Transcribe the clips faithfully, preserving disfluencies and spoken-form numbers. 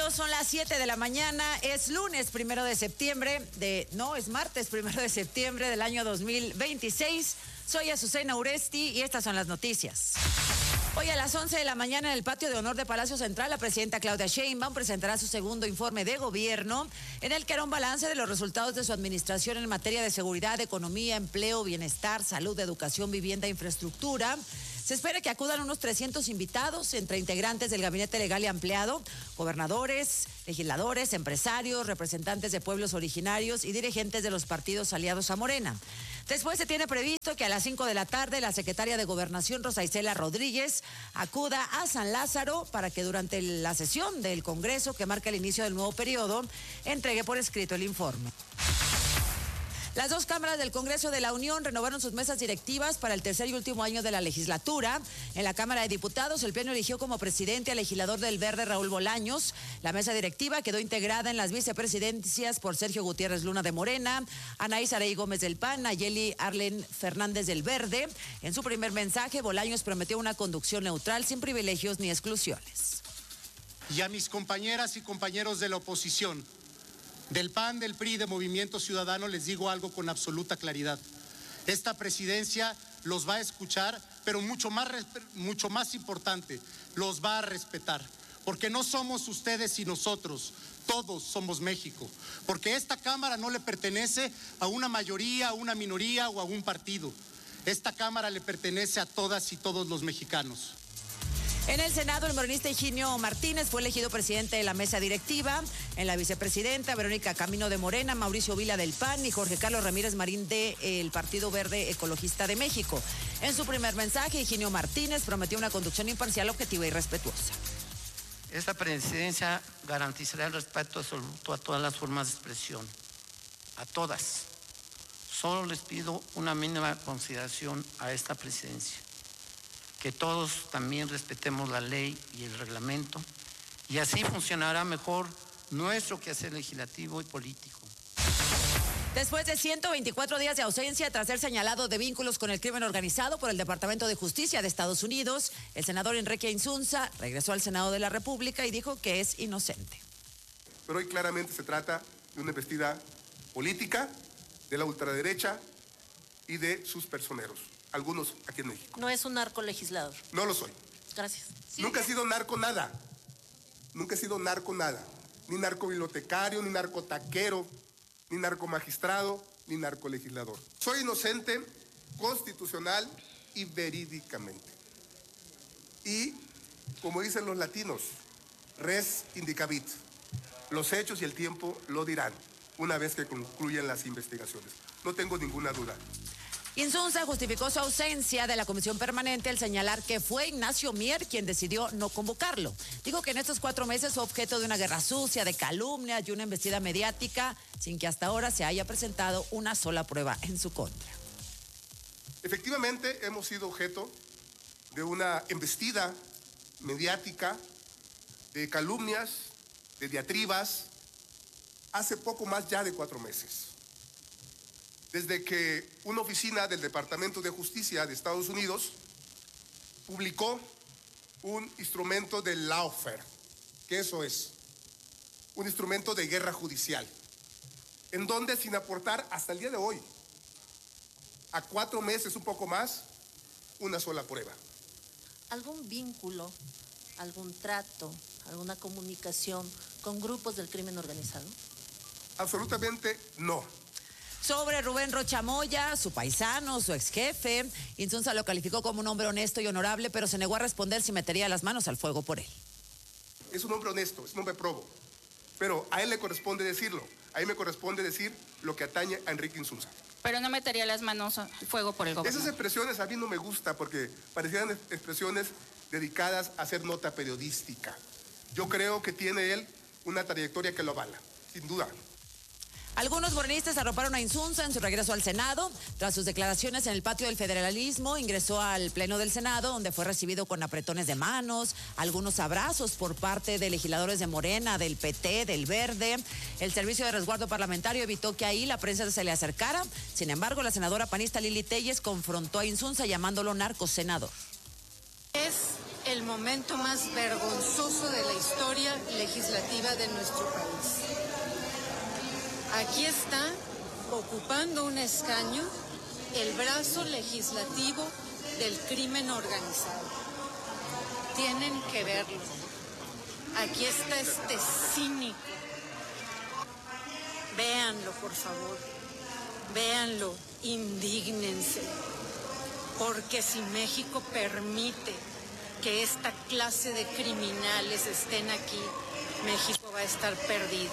Amigos, son las siete de la mañana, es lunes primero de septiembre, de, no, es martes primero de septiembre del año dos mil veintiséis. Soy Azucena Uresti y estas son las noticias. Hoy a las once de la mañana en el patio de honor de Palacio Central, la presidenta Claudia Sheinbaum presentará su segundo informe de gobierno, en el que hará un balance de los resultados de su administración en materia de seguridad, economía, empleo, bienestar, salud, educación, vivienda e infraestructura. Se espera que acudan unos trescientos invitados, entre integrantes del gabinete legal y ampliado, gobernadores, legisladores, empresarios, representantes de pueblos originarios y dirigentes de los partidos aliados a Morena. Después se tiene previsto que a las cinco de la tarde la secretaria de Gobernación, Rosa Isela Rodríguez, acuda a San Lázaro para que durante la sesión del Congreso que marca el inicio del nuevo periodo entregue por escrito el informe. Las dos cámaras del Congreso de la Unión renovaron sus mesas directivas para el tercer y último año de la legislatura. En la Cámara de Diputados, el Pleno eligió como presidente al legislador del Verde, Raúl Bolaños. La mesa directiva quedó integrada en las vicepresidencias por Sergio Gutiérrez Luna de Morena, Anaís Aray Gómez del P A N, Nayeli Arlen Fernández del Verde. En su primer mensaje, Bolaños prometió una conducción neutral, sin privilegios ni exclusiones. Y a mis compañeras y compañeros de la oposición, del P A N, del P R I, de Movimiento Ciudadano, les digo algo con absoluta claridad. Esta presidencia los va a escuchar, pero mucho más, mucho más importante, los va a respetar. Porque no somos ustedes y nosotros, todos somos México. Porque esta Cámara no le pertenece a una mayoría, a una minoría o a un partido. Esta Cámara le pertenece a todas y todos los mexicanos. En el Senado, el morenista Higinio Martínez fue elegido presidente de la mesa directiva. En la vicepresidenta, Verónica Camino de Morena, Mauricio Vila del P A N y Jorge Carlos Ramírez Marín del Partido Verde Ecologista de México. En su primer mensaje, Higinio Martínez prometió una conducción imparcial, objetiva y respetuosa. Esta presidencia garantizará el respeto absoluto a todas las formas de expresión, a todas. Solo les pido una mínima consideración a esta presidencia. Que todos también respetemos la ley y el reglamento, y así funcionará mejor nuestro quehacer legislativo y político. Después de ciento veinticuatro días de ausencia tras ser señalado de vínculos con el crimen organizado por el Departamento de Justicia de Estados Unidos, el senador Enrique Insunza regresó al Senado de la República y dijo que es inocente. Pero hoy claramente se trata de una embestida política de la ultraderecha y de sus personeros. Algunos aquí en México. No es un narco legislador. No lo soy. Gracias. Sí, Nunca he sido narco nada. Nunca he sido narco nada. Ni narco bibliotecario, ni narco taquero, ni narco magistrado, ni narco legislador. Soy inocente constitucional y verídicamente. Y, como dicen los latinos, res indicavit. Los hechos y el tiempo lo dirán una vez que concluyan las investigaciones. No tengo ninguna duda. Insunza justificó su ausencia de la comisión permanente al señalar que fue Ignacio Mier quien decidió no convocarlo. Dijo que en estos cuatro meses fue objeto de una guerra sucia, de calumnias y una embestida mediática, sin que hasta ahora se haya presentado una sola prueba en su contra. Efectivamente, hemos sido objeto de una embestida mediática, de calumnias, de diatribas, hace poco más ya de cuatro meses. Desde que una oficina del Departamento de Justicia de Estados Unidos publicó un instrumento de lawfare, que eso es, un instrumento de guerra judicial, en donde sin aportar hasta el día de hoy, a cuatro meses, un poco más, una sola prueba. ¿Algún vínculo, algún trato, alguna comunicación con grupos del crimen organizado? Absolutamente no. Sobre Rubén Rocha Moya, su paisano, su ex jefe, Insunza lo calificó como un hombre honesto y honorable, pero se negó a responder si metería las manos al fuego por él. Es un hombre honesto, es un hombre probo, pero a él le corresponde decirlo, a mí me corresponde decir lo que atañe a Enrique Insunza. Pero no metería las manos al fuego por el gobierno. Esas expresiones a mí no me gustan porque parecían expresiones dedicadas a hacer nota periodística. Yo creo que tiene él una trayectoria que lo avala, sin duda. Algunos morenistas arroparon a Insunza en su regreso al Senado. Tras sus declaraciones en el patio del federalismo, ingresó al Pleno del Senado, donde fue recibido con apretones de manos, algunos abrazos por parte de legisladores de Morena, del P T, del Verde. El Servicio de Resguardo Parlamentario evitó que ahí la prensa se le acercara. Sin embargo, la senadora panista Lili Telles confrontó a Insunza llamándolo narcosenador. Es el momento más vergonzoso de la historia legislativa de nuestro país. Aquí está, ocupando un escaño, el brazo legislativo del crimen organizado. Tienen que verlo. Aquí está este cínico. Véanlo, por favor. Véanlo, indígnense. Porque si México permite que esta clase de criminales estén aquí, México va a estar perdido.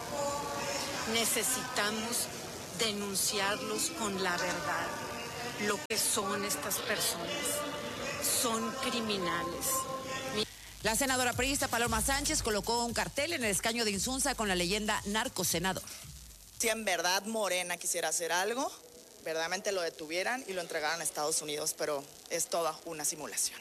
Necesitamos denunciarlos con la verdad. Lo que son estas personas. Son criminales. La senadora priista Paloma Sánchez colocó un cartel en el escaño de Insunza con la leyenda narcosenador. Si en verdad Morena quisiera hacer algo, verdaderamente lo detuvieran y lo entregaran a Estados Unidos, pero es toda una simulación.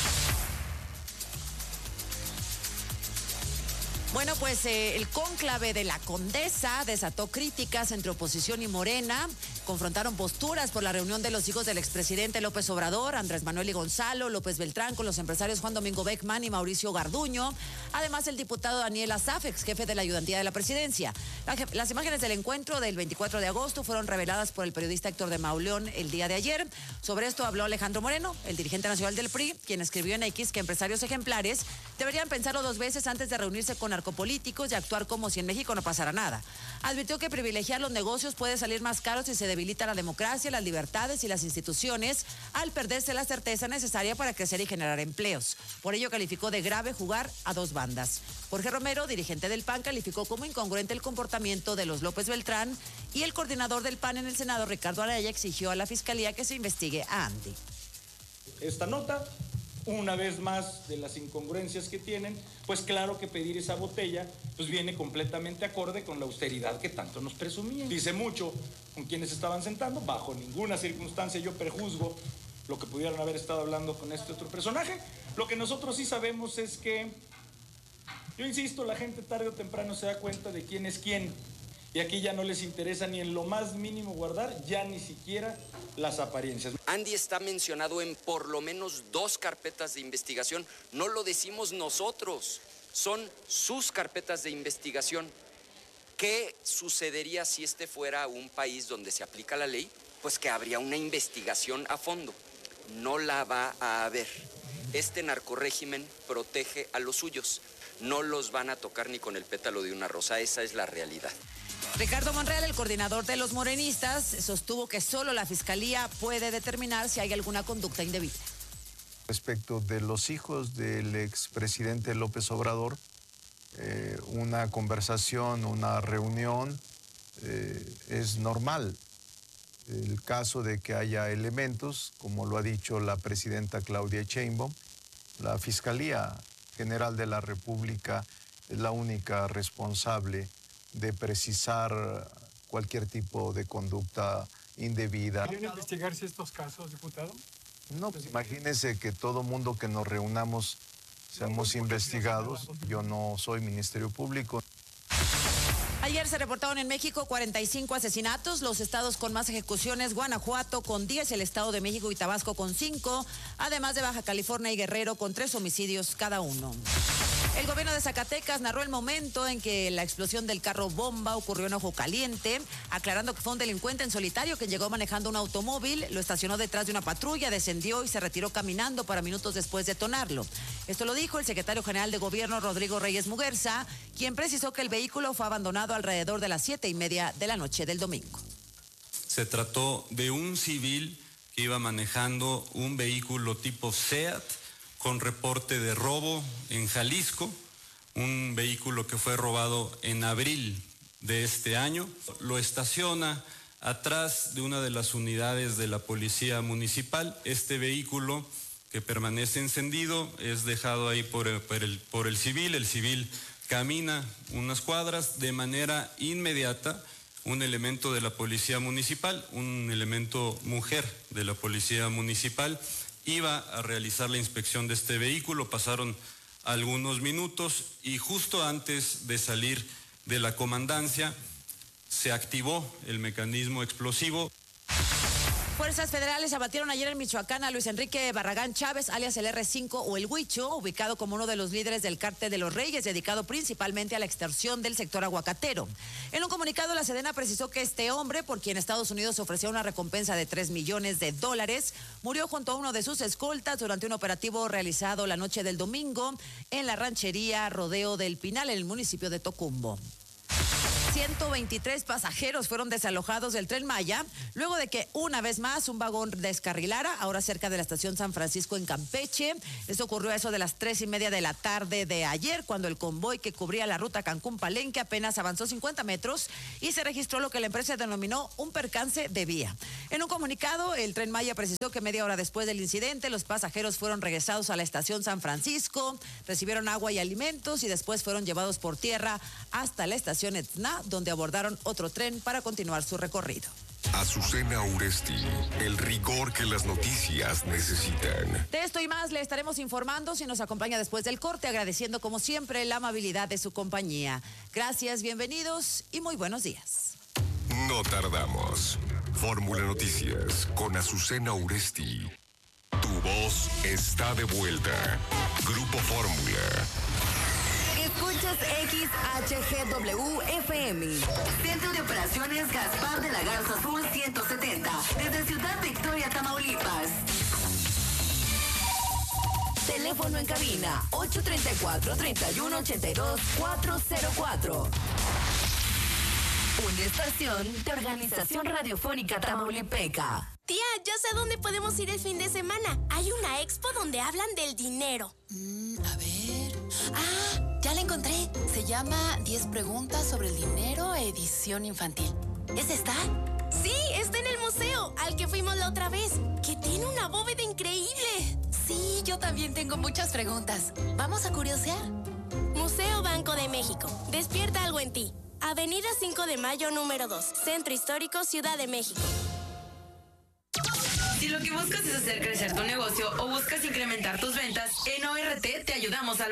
Bueno, pues eh, el cónclave de la Condesa desató críticas entre oposición y Morena. Confrontaron posturas por la reunión de los hijos del expresidente López Obrador, Andrés Manuel y Gonzalo López Beltrán, con los empresarios Juan Domingo Beckman y Mauricio Garduño. Además, el diputado Daniel Asaf, ex jefe de la ayudantía de la presidencia. La, las imágenes del encuentro del veinticuatro de agosto fueron reveladas por el periodista Héctor de Mauleón el día de ayer. Sobre esto habló Alejandro Moreno, el dirigente nacional del P R I, quien escribió en X que empresarios ejemplares deberían pensarlo dos veces antes de reunirse con narcopolíticos y actuar como si en México no pasara nada. Advirtió que privilegiar los negocios puede salir más caro si se debilita la democracia, las libertades y las instituciones al perderse la certeza necesaria para crecer y generar empleos. Por ello calificó de grave jugar a dos bandas. Jorge Romero, dirigente del P A N, calificó como incongruente el comportamiento de los López Beltrán y el coordinador del P A N en el Senado, Ricardo Anaya, exigió a la Fiscalía que se investigue a Andy. Esta nota, una vez más, de las incongruencias que tienen, pues claro que pedir esa botella pues viene completamente acorde con la austeridad que tanto nos presumían. Dice mucho con quienes estaban sentando, bajo ninguna circunstancia yo prejuzgo lo que pudieran haber estado hablando con este otro personaje. Lo que nosotros sí sabemos es que, yo insisto, la gente tarde o temprano se da cuenta de quién es quién. Y aquí ya no les interesa ni en lo más mínimo guardar, ya ni siquiera las apariencias. Andy está mencionado en por lo menos dos carpetas de investigación. No lo decimos nosotros, son sus carpetas de investigación. ¿Qué sucedería si este fuera un país donde se aplica la ley? Pues que habría una investigación a fondo. No la va a haber. Este narcorrégimen protege a los suyos. No los van a tocar ni con el pétalo de una rosa. Esa es la realidad. Ricardo Monreal, el coordinador de los morenistas, sostuvo que solo la Fiscalía puede determinar si hay alguna conducta indebida. Respecto de los hijos del expresidente López Obrador, eh, una conversación, una reunión eh, es normal. El caso de que haya elementos, como lo ha dicho la presidenta Claudia Sheinbaum, la Fiscalía General de la República es la única responsable de precisar cualquier tipo de conducta indebida. ¿Quieren investigarse estos casos, diputado? No, pues imagínense que todo mundo que nos reunamos seamos investigados. Yo no soy Ministerio Público. Ayer se reportaron en México cuarenta y cinco asesinatos, los estados con más ejecuciones, Guanajuato con diez, el Estado de México y Tabasco con cinco, además de Baja California y Guerrero con tres homicidios cada uno. El gobierno de Zacatecas narró el momento en que la explosión del carro bomba ocurrió en Ojo Caliente, aclarando que fue un delincuente en solitario que llegó manejando un automóvil, lo estacionó detrás de una patrulla, descendió y se retiró caminando para minutos después detonarlo. Esto lo dijo el secretario general de Gobierno, Rodrigo Reyes Muguerza, quien precisó que el vehículo fue abandonado alrededor de las siete y media de la noche del domingo. Se trató de un civil que iba manejando un vehículo tipo SEAT con reporte de robo en Jalisco, un vehículo que fue robado en abril de este año. Lo estaciona atrás de una de las unidades de la Policía Municipal. Este vehículo, que permanece encendido, es dejado ahí por el, por el, por el civil. El civil camina unas cuadras. De manera inmediata, un elemento de la Policía Municipal, un elemento mujer de la Policía Municipal, iba a realizar la inspección de este vehículo. Pasaron algunos minutos y justo antes de salir de la comandancia se activó el mecanismo explosivo. Fuerzas federales abatieron ayer en Michoacán a Luis Enrique Barragán Chávez, alias el erre cinco o el Huicho, ubicado como uno de los líderes del Cártel de los Reyes, dedicado principalmente a la extorsión del sector aguacatero. En un comunicado, la Sedena precisó que este hombre, por quien Estados Unidos ofreció una recompensa de tres millones de dólares, murió junto a uno de sus escoltas durante un operativo realizado la noche del domingo en la ranchería Rodeo del Pinal, en el municipio de Tocumbo. ciento veintitrés pasajeros fueron desalojados del Tren Maya luego de que una vez más un vagón descarrilara, ahora cerca de la estación San Francisco en Campeche. Esto ocurrió a eso de las tres y media de la tarde de ayer, cuando el convoy que cubría la ruta Cancún-Palenque apenas avanzó cincuenta metros y se registró lo que la empresa denominó un percance de vía. En un comunicado, el Tren Maya precisó que media hora después del incidente, los pasajeros fueron regresados a la estación San Francisco, recibieron agua y alimentos y después fueron llevados por tierra hasta la estación Etzna, donde abordaron otro tren para continuar su recorrido. Azucena Uresti, el rigor que las noticias necesitan. De esto y más le estaremos informando si nos acompaña después del corte, agradeciendo como siempre la amabilidad de su compañía. Gracias, bienvenidos y muy buenos días. No tardamos. Fórmula Noticias con Azucena Uresti. Tu voz está de vuelta. Grupo Fórmula. Escuchas X H G W F M. Centro de Operaciones Gaspar de la Garza Sur ciento setenta. Desde Ciudad Victoria, Tamaulipas. Teléfono en cabina ocho tres cuatro, tres uno ocho dos, cuatro cero cuatro. Una estación de Organización Radiofónica Tamaulipeca. Tía, ya sé dónde podemos ir el fin de semana. Hay una expo donde hablan del dinero. Mm, a ver... Ah, ya la encontré. Se llama diez preguntas sobre el dinero, edición infantil. ¿Es esta? Sí, está en el museo, al que fuimos la otra vez, que tiene una bóveda increíble. Sí, yo también tengo muchas preguntas. ¿Vamos a curiosear? Museo Banco de México. Despierta algo en ti. Avenida cinco de Mayo, número dos. Centro Histórico, Ciudad de México. Si lo que buscas es hacer crecer tu negocio o buscas incrementar tus ventas, en O R T te ayudamos a